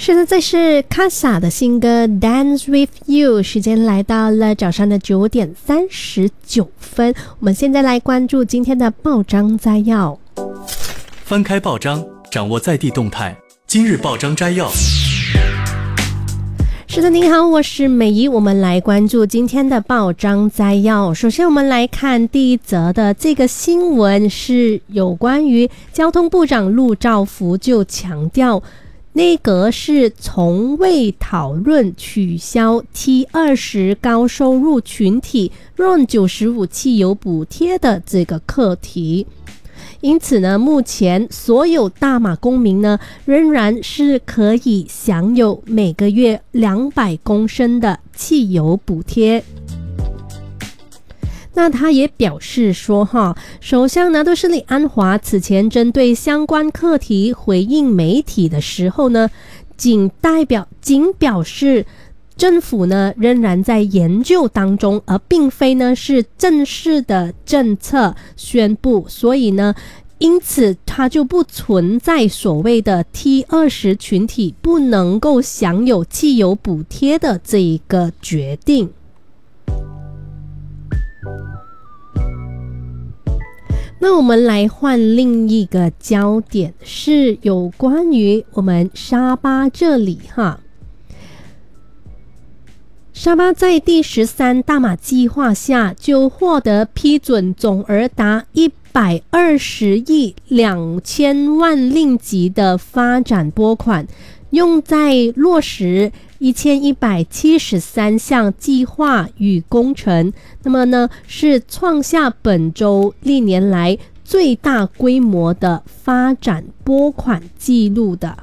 是的，这是 Casa 的新歌 Dance With You。 时间来到了早上的9点39分，我们现在来关注今天的报章摘要。 翻开报章，掌握在地动态，今日报章摘要。 是的，您好，我是美仪，我们来关注今天的报章摘要。首先我们来看第一则的这个新闻，是有关于交通部长陆兆福就强调，内阁是从未讨论取消 T20 高收入群体 RON95 汽油补贴的这个课题。因此呢，目前所有大马公民呢，仍然是可以享有每个月200公升的汽油补贴。那他也表示说首相拿督斯里安华此前针对相关课题回应媒体的时候呢，仅表示政府呢仍然在研究当中，而并非呢是正式的政策宣布，所以呢因此它就不存在所谓的 T20 群体不能够享有汽油补贴的这一个决定。那我们来换另一个焦点，是有关于我们沙巴这里沙巴在第13大马计划下就获得批准，总额达120亿2000万令吉的发展拨款，用在落实1173项计划与工程，那么呢是创下本周历年来最大规模的发展拨款记录的。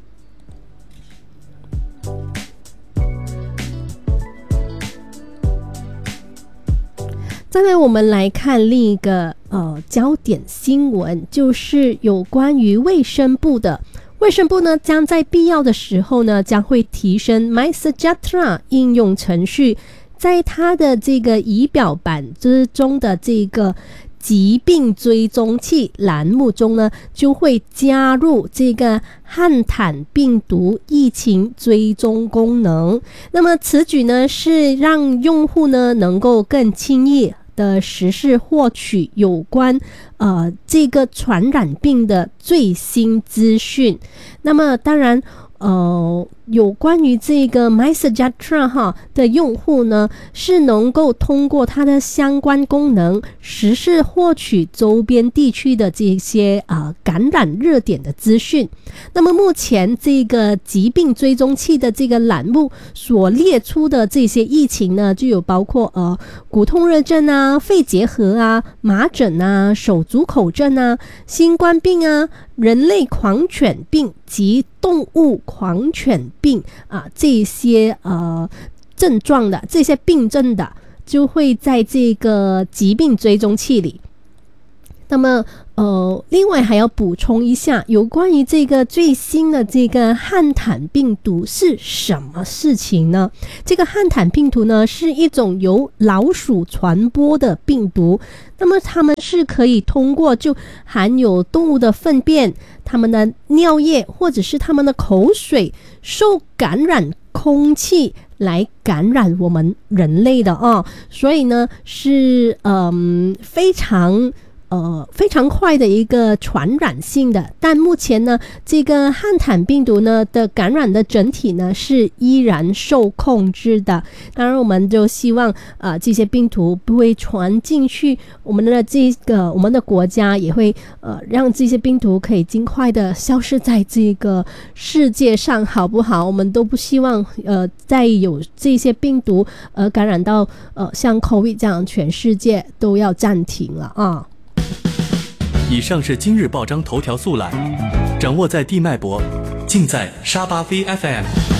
再来我们来看另一个焦点新闻，就是有关于卫生部的。卫生部呢将在必要的时候呢将会提升 MySejahtera 应用程序，在它的这个仪表板之中的这个疾病追踪器栏目中呢，就会加入这个汉坦病毒疫情追踪功能。那么此举呢是让用户呢能够更轻易的实时获取有关这个传染病的最新资讯。那么当然有关于这个 MySejahtera 的用户呢，是能够通过它的相关功能实时获取周边地区的这些感染热点的资讯。那么目前这个疾病追踪器的这个栏目所列出的这些疫情呢，就有包括骨痛热症啊、肺结核啊、麻疹啊、手足口症啊、新冠病啊、人类狂犬病及动物狂犬病这些症状的这些病症的，就会在这个疾病追踪器里。那么另外还要补充一下，有关于这个最新的这个汉坦病毒是什么事情呢？这个汉坦病毒呢是一种由老鼠传播的病毒，那么它们是可以通过就含有动物的粪便、它们的尿液或者是它们的口水受感染空气来感染我们人类的所以呢是非常快的一个传染性的。但目前呢这个汉坦病毒呢的感染的整体呢是依然受控制的。当然我们就希望这些病毒不会传进去我们的国家，也会让这些病毒可以尽快的消失在这个世界上，好不好？我们都不希望再有这些病毒感染到像 COVID 这样全世界都要暂停了以上是今日报章头条速览，掌握在地脉搏，尽在沙巴 VFM。